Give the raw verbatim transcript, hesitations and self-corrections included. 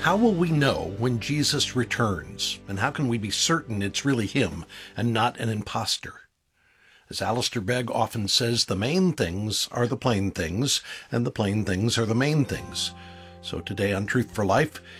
How will we know when Jesus returns? And how can we be certain it's really him and not an impostor? As Alistair Begg often says, the main things are the plain things, and the plain things are the main things. So today on Truth for Life,